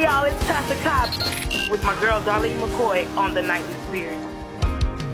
Hey y'all, it's Tasha Cobb with my girl Darlene McCoy on The Nightly Spirit.